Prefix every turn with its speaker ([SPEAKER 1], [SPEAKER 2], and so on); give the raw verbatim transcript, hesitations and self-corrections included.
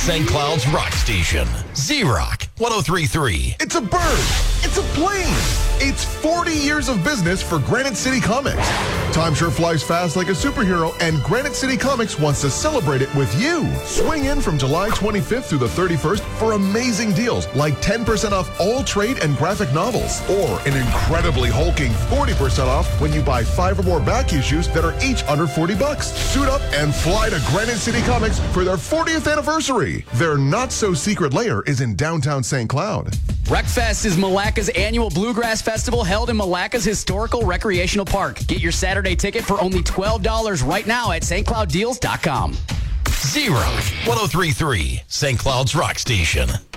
[SPEAKER 1] Saint Cloud's rock station. Z-Rock one oh three point three.
[SPEAKER 2] It's a bird. It's a plane. It's forty years of business for Granite City Comics. Time sure flies fast like a superhero, and Granite City Comics wants to celebrate it with you. Swing in from July twenty-fifth through the thirty-first for amazing deals like ten percent off all trade and graphic novels, or an incredibly hulking forty percent off when you buy five or more back issues that are each under forty bucks. Suit up and fly to Granite City Comics for their fortieth anniversary. Their not-so-secret lair is in downtown Saint Cloud.
[SPEAKER 3] Wreckfest is Malacca's annual bluegrass festival held in Malacca's historical recreational park. Get your Saturday ticket for only twelve dollars right now at st cloud deals dot com.
[SPEAKER 1] Z-Rock one oh three point three, Saint Cloud's rock station.